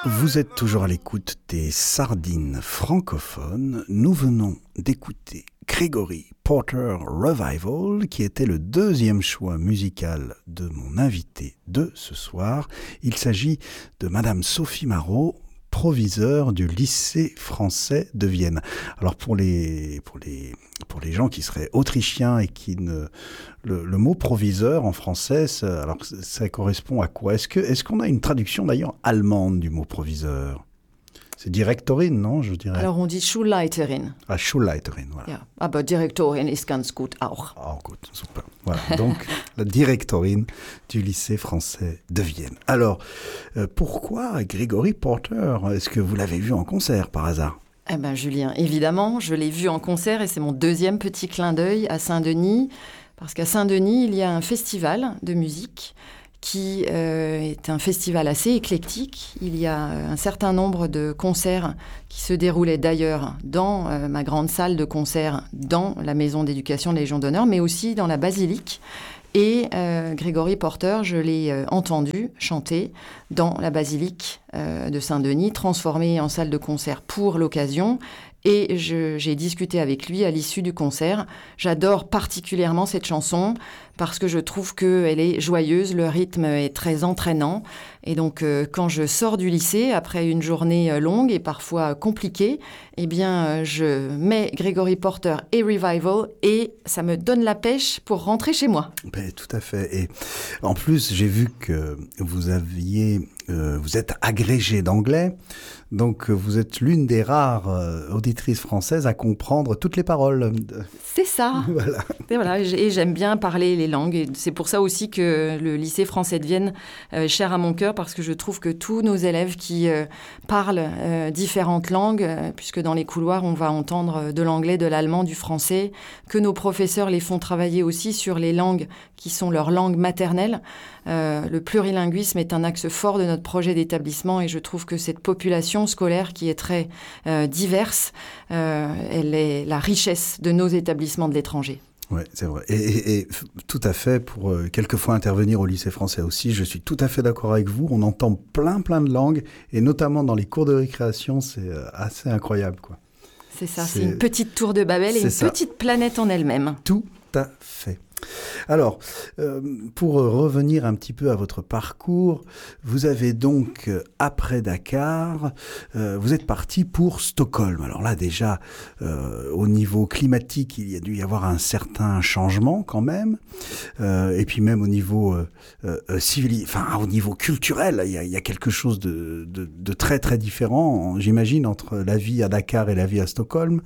Vous êtes toujours à l'écoute des Sardines francophones. Nous venons d'écouter Gregory Porter Revival, qui était le deuxième choix musical de mon invité de ce soir. Il s'agit de Madame Sophie Marot, proviseure du lycée français de Vienne. Alors pour les gens qui seraient autrichiens et qui ne... Le mot proviseur en français, ça correspond à quoi? Est-ce qu'on a une traduction d'ailleurs allemande du mot proviseur? C'est Direktorin, non, je dirais. Alors on dit Schulleiterin. Ah, Schulleiterin, voilà. Ja, aber Direktorin ist ganz gut auch. Ah, gut, super. Voilà, donc la Direktorin du lycée français de Vienne. Alors, pourquoi Gregory Porter? Est-ce que vous l'avez vu en concert par hasard? Eh bien Julien, évidemment, je l'ai vu en concert et c'est mon deuxième petit clin d'œil à Saint-Denis. Parce qu'à Saint-Denis, il y a un festival de musique qui est un festival assez éclectique. Il y a un certain nombre de concerts qui se déroulaient d'ailleurs dans ma grande salle de concert, dans la maison d'éducation de la Légion d'honneur, mais aussi dans la basilique. Et Gregory Porter, je l'ai entendu chanter dans la basilique de Saint-Denis, transformée en salle de concert pour l'occasion. Et j'ai discuté avec lui à l'issue du concert. J'adore particulièrement cette chanson parce que je trouve qu'elle est joyeuse, le rythme est très entraînant. Et donc, quand je sors du lycée, après une journée longue et parfois compliquée, eh bien, je mets Gregory Porter et Revival et ça me donne la pêche pour rentrer chez moi. Ben, tout à fait. Et en plus, j'ai vu que vous êtes agrégé d'anglais. Donc, vous êtes l'une des rares auditrices françaises à comprendre toutes les paroles. C'est ça. Voilà. Et voilà, et j'aime bien parler les langues. Et c'est pour ça aussi que le lycée français de Vienne est cher à mon cœur, parce que je trouve que tous nos élèves qui parlent différentes langues, puisque dans les couloirs, on va entendre de l'anglais, de l'allemand, du français, que nos professeurs les font travailler aussi sur les langues qui sont leurs langues maternelles. Le plurilinguisme est un axe fort de notre projet d'établissement et je trouve que cette population scolaire qui est très diverse, elle est la richesse de nos établissements de l'étranger. Oui, c'est vrai. Et tout à fait, pour quelquefois intervenir au lycée français aussi, je suis tout à fait d'accord avec vous. On entend plein de langues, et notamment dans les cours de récréation, c'est assez incroyable, quoi. C'est ça, c'est une petite tour de Babel et une petite planète en elle-même. Tout à fait. Alors, pour revenir un petit peu à votre parcours, vous avez donc, après Dakar, vous êtes parti pour Stockholm. Alors là, déjà, au niveau climatique, il y a dû y avoir un certain changement quand même. Et puis même au niveau au niveau culturel, il y a quelque chose de très très différent, j'imagine, entre la vie à Dakar et la vie à Stockholm.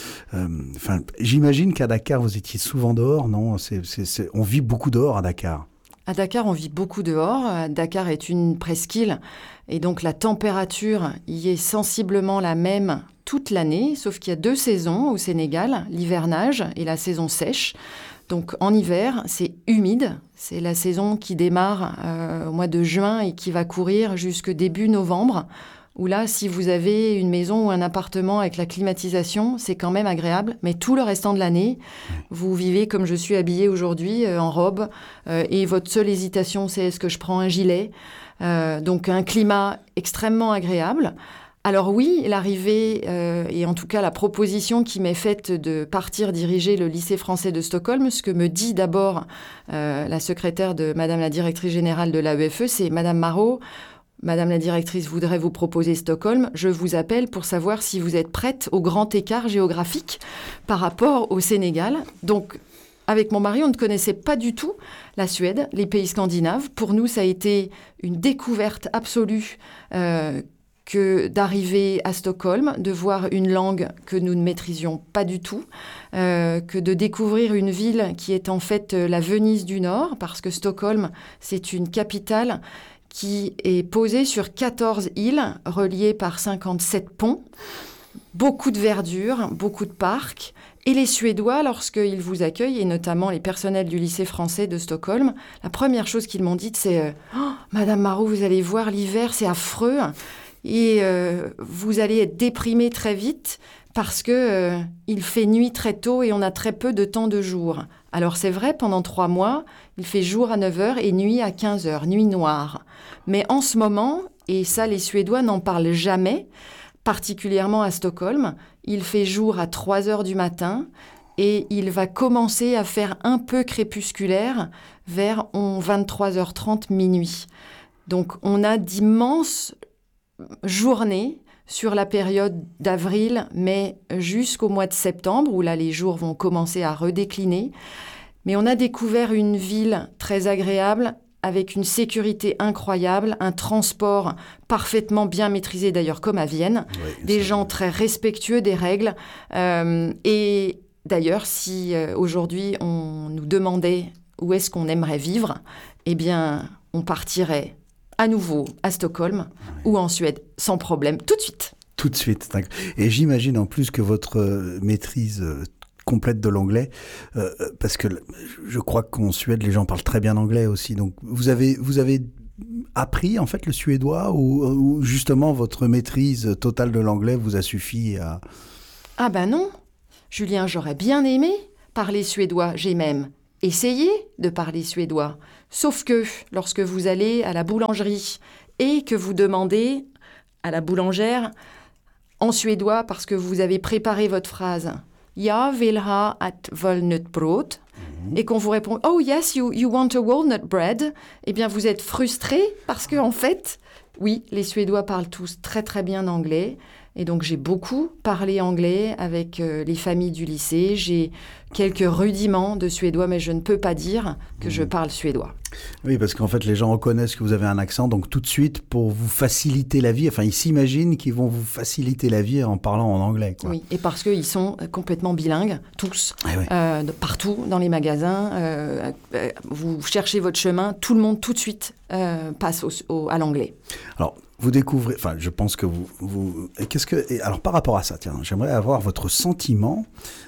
J'imagine qu'à Dakar, vous étiez souvent dehors, non? On vit beaucoup dehors à Dakar. À Dakar, on vit beaucoup dehors. Dakar est une presqu'île et donc la température y est sensiblement la même toute l'année, sauf qu'il y a 2 saisons au Sénégal, l'hivernage et la saison sèche. Donc en hiver, c'est humide. C'est la saison qui démarre au mois de juin et qui va courir jusque début novembre. Où là, si vous avez une maison ou un appartement avec la climatisation, c'est quand même agréable. Mais tout le restant de l'année, vous vivez comme je suis habillée aujourd'hui, en robe. Et votre seule hésitation, c'est est-ce que je prends un gilet? Donc un climat extrêmement agréable. Alors oui, l'arrivée, et en tout cas la proposition qui m'est faite de partir diriger le lycée français de Stockholm, ce que me dit d'abord la secrétaire de Madame la directrice générale de l'AEFE, c'est Madame Marot, Madame la directrice voudrait vous proposer Stockholm. Je vous appelle pour savoir si vous êtes prête au grand écart géographique par rapport au Sénégal. Donc, avec mon mari, on ne connaissait pas du tout la Suède, les pays scandinaves. Pour nous, ça a été une découverte absolue que d'arriver à Stockholm, de voir une langue que nous ne maîtrisions pas du tout, que de découvrir une ville qui est en fait la Venise du Nord, parce que Stockholm, c'est une capitale qui est posée sur 14 îles, reliées par 57 ponts. Beaucoup de verdure, beaucoup de parcs. Et les Suédois, lorsqu'ils vous accueillent, et notamment les personnels du lycée français de Stockholm, la première chose qu'ils m'ont dite, c'est « Oh, Madame Marot, vous allez voir, l'hiver, c'est affreux. Et vous allez être déprimée très vite parce que il fait nuit très tôt et on a très peu de temps de jour. » Alors c'est vrai, pendant 3 mois, il fait jour à 9h et nuit à 15h, nuit noire. Mais en ce moment, Et ça, les Suédois n'en parlent jamais, particulièrement à Stockholm. Il fait jour à 3 heures du matin et il va commencer à faire un peu crépusculaire vers 23h30, minuit. Donc on a d'immenses journées sur la période d'avril, mai jusqu'au mois de septembre, où là les jours vont commencer à redécliner. Mais on a découvert une ville très agréable, avec une sécurité incroyable, un transport parfaitement bien maîtrisé d'ailleurs comme à Vienne, des gens très respectueux des règles. Et d'ailleurs, si aujourd'hui on nous demandait où est-ce qu'on aimerait vivre, eh bien on partirait à nouveau à Stockholm ou en Suède, sans problème, tout de suite. Tout de suite. Et j'imagine en plus que votre maîtrise complète de l'anglais, parce que je crois qu'en Suède, les gens parlent très bien anglais aussi. Donc, vous avez appris en fait le suédois ou justement votre maîtrise totale de l'anglais vous a suffi à... Ah ben non, Julien, j'aurais bien aimé parler suédois. J'ai même essayé de parler suédois. Sauf que lorsque vous allez à la boulangerie et que vous demandez à la boulangère en suédois parce que vous avez préparé votre phrase « Jag vill ha ett walnutbröd » et qu'on vous répond « Oh yes, you want a walnut bread », eh bien vous êtes frustré parce que en fait, oui, les Suédois parlent tous très très bien anglais. Et donc, j'ai beaucoup parlé anglais avec les familles du lycée. J'ai quelques rudiments de suédois, mais je ne peux pas dire que je parle suédois. Oui, parce qu'en fait, les gens reconnaissent que vous avez un accent. Donc, tout de suite, pour vous faciliter la vie, enfin, ils s'imaginent qu'ils vont vous faciliter la vie en parlant en anglais, quoi. Oui, et parce qu'ils sont complètement bilingues, tous, partout dans les magasins. Vous cherchez votre chemin, tout le monde, tout de suite, passe à l'anglais. Alors, vous découvrez, enfin, je pense que alors par rapport à ça, tiens, j'aimerais avoir votre sentiment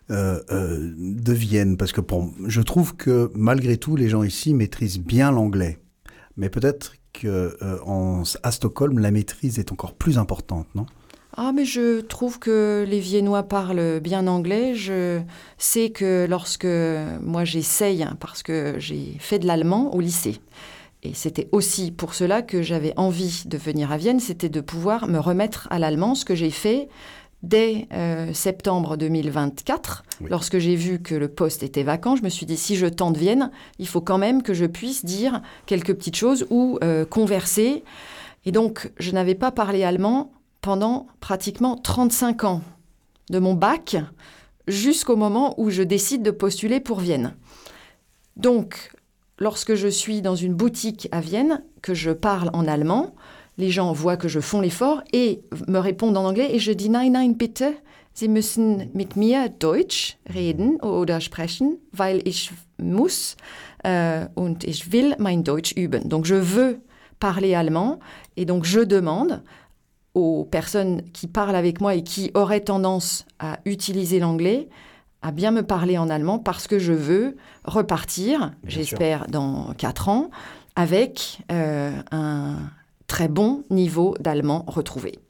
de Vienne, parce que je trouve que malgré tout, les gens ici maîtrisent bien l'anglais, mais peut-être qu'à Stockholm, la maîtrise est encore plus importante, non ? Ah, mais je trouve que les Viennois parlent bien anglais. Je sais que lorsque moi j'essaye, parce que j'ai fait de l'allemand au lycée. Et c'était aussi pour cela que j'avais envie de venir à Vienne, c'était de pouvoir me remettre à l'allemand, ce que j'ai fait dès septembre 2024. Oui. Lorsque j'ai vu que le poste était vacant, je me suis dit, si je tente Vienne, il faut quand même que je puisse dire quelques petites choses ou converser. Et donc, je n'avais pas parlé allemand pendant pratiquement 35 ans, de mon bac jusqu'au moment où je décide de postuler pour Vienne. Donc, lorsque je suis dans une boutique à Vienne, que je parle en allemand, les gens voient que je fais l'effort et me répondent en anglais et je dis « Nein, nein, bitte, Sie müssen mit mir Deutsch reden oder sprechen, weil ich muss und ich will mein Deutsch üben. » Donc je veux parler allemand et donc je demande aux personnes qui parlent avec moi et qui auraient tendance à utiliser l'anglais à bien me parler en allemand parce que je veux repartir, j'espère dans 4 ans, avec un très bon niveau d'allemand retrouvé.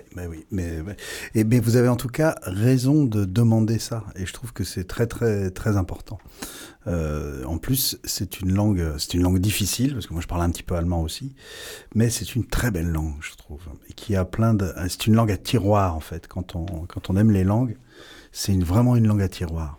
Mais vous avez en tout cas raison de demander ça et je trouve que c'est très très très important. En plus, c'est une langue difficile parce que moi je parle un petit peu allemand aussi, mais c'est une très belle langue, je trouve, et qui a c'est une langue à tiroir en fait. Quand on aime les langues, c'est vraiment une langue à tiroir.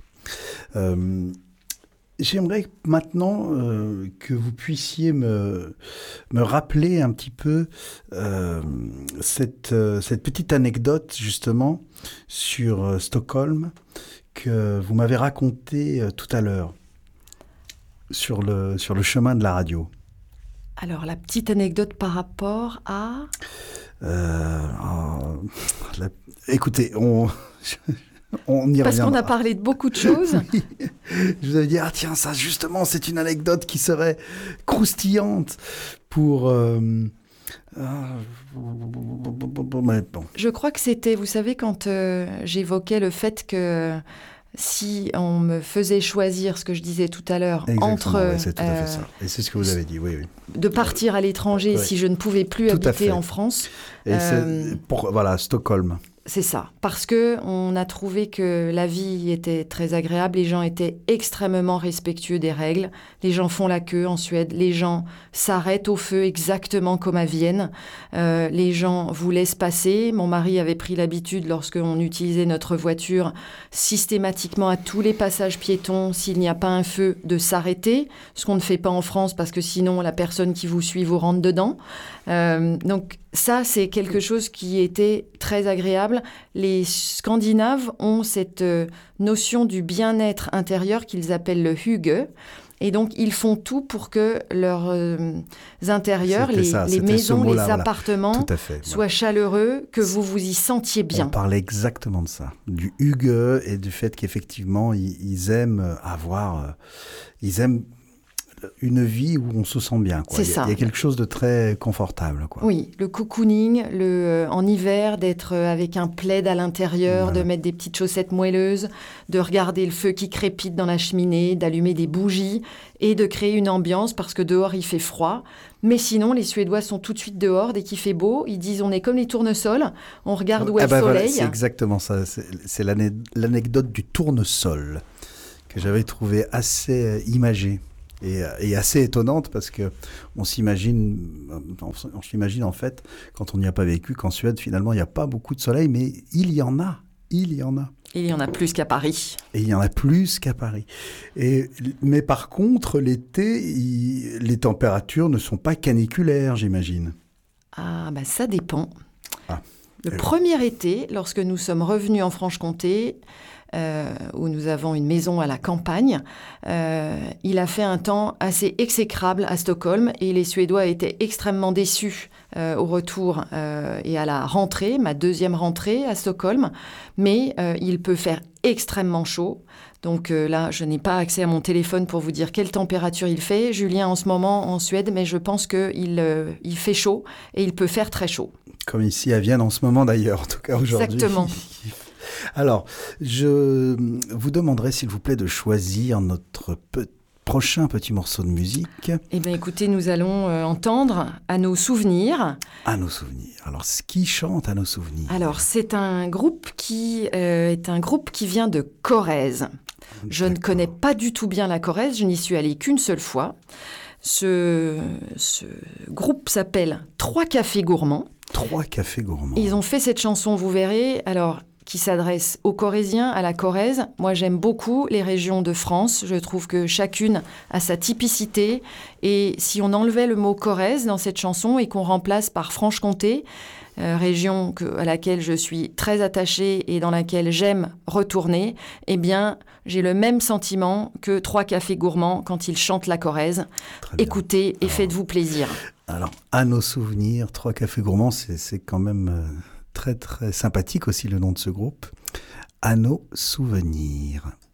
J'aimerais maintenant que vous puissiez me rappeler un petit peu cette petite anecdote justement sur Stockholm que vous m'avez racontée tout à l'heure sur le chemin de la radio. Alors, la petite anecdote par rapport à... Écoutez, on y parce reviendra. qu'on a parlé de beaucoup de choses. Oui. Je vous avais dit, tiens, ça justement, c'est une anecdote qui serait croustillante pour... Mais bon. Je crois que c'était, vous savez, quand j'évoquais le fait que si on me faisait choisir, ce que je disais tout à l'heure, entre... c'est tout à fait ça. Et c'est ce que vous avez dit, oui. De partir à l'étranger si je ne pouvais plus habiter en France. Et voilà, Stockholm. C'est ça, parce que on a trouvé que la vie était très agréable, les gens étaient extrêmement respectueux des règles, les gens font la queue en Suède, les gens s'arrêtent au feu exactement comme à Vienne, les gens vous laissent passer. Mon mari avait pris l'habitude, lorsqu'on utilisait notre voiture, systématiquement à tous les passages piétons, s'il n'y a pas un feu, de s'arrêter, ce qu'on ne fait pas en France parce que sinon la personne qui vous suit vous rentre dedans. Donc ça, c'est quelque chose qui était très agréable. Les Scandinaves ont cette notion du bien-être intérieur qu'ils appellent le hygge. Et donc, ils font tout pour que leurs intérieurs, les maisons, les appartements soient chaleureux, que vous vous y sentiez bien. On parle exactement de ça, du hygge et du fait qu'effectivement, ils aiment ils aiment une vie où on se sent bien, quoi. C'est ça. Il y a quelque chose de très confortable, quoi. Oui, le cocooning, en hiver, d'être avec un plaid à l'intérieur, de mettre des petites chaussettes moelleuses, de regarder le feu qui crépite dans la cheminée, d'allumer des bougies et de créer une ambiance parce que dehors il fait froid. Mais sinon, les Suédois sont tout de suite dehors dès qu'il fait beau. Ils disent on est comme les tournesols, on regarde où est le soleil. Voilà, c'est exactement ça. C'est l'anecdote du tournesol que j'avais trouvé assez imagée. Et assez étonnante parce que on s'imagine en fait, quand on n'y a pas vécu, qu'en Suède, finalement, il n'y a pas beaucoup de soleil, mais il y en a. Il y en a. Il y en a plus qu'à Paris. Et il y en a plus qu'à Paris. Mais par contre, l'été, les températures ne sont pas caniculaires, j'imagine. Ah, bah ça dépend. Le premier été, lorsque nous sommes revenus en Franche-Comté, où nous avons une maison à la campagne, il a fait un temps assez exécrable à Stockholm et les Suédois étaient extrêmement déçus au retour et à la rentrée, ma deuxième rentrée à Stockholm. Mais il peut faire extrêmement chaud. Donc là, je n'ai pas accès à mon téléphone pour vous dire quelle température il fait, Julien, en ce moment en Suède, mais je pense qu'il fait chaud et il peut faire très chaud. Comme ici à Vienne en ce moment d'ailleurs, en tout cas aujourd'hui. Exactement. Alors, je vous demanderai s'il vous plaît de choisir notre prochain petit morceau de musique. Eh bien écoutez, nous allons entendre « À nos souvenirs ». À nos souvenirs. Alors, qui chante « À nos souvenirs » ? Alors, c'est un groupe qui vient de Corrèze. Je ne connais pas du tout bien la Corrèze, je n'y suis allée qu'une seule fois. Ce groupe s'appelle Trois Cafés Gourmands. Trois Cafés Gourmands. Ils ont fait cette chanson, vous verrez, alors, qui s'adresse aux Corréziens, à la Corrèze. Moi, j'aime beaucoup les régions de France. Je trouve que chacune a sa typicité. Et si on enlevait le mot Corrèze dans cette chanson et qu'on remplace par Franche-Comté, région à laquelle je suis très attachée et dans laquelle j'aime retourner, eh bien, j'ai le même sentiment que Trois Cafés Gourmands quand ils chantent la Corrèze. Écoutez et faites-vous plaisir. Alors, à nos souvenirs, Trois Cafés Gourmands, c'est quand même très, très sympathique aussi le nom de ce groupe. À nos souvenirs.